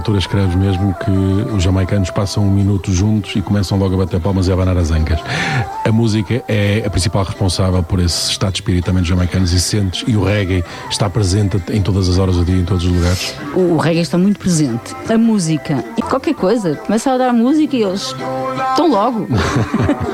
altura escreves mesmo que os jamaicanos passam um minuto juntos e começam logo a bater palmas e a abanar as ancas. A música é a principal responsável por esse estado de espírito também dos jamaicanos e o reggae está presente em todas as horas do dia, em todos os lugares. O reggae está muito presente. A música, e qualquer coisa, começa a dar música e eles estão logo.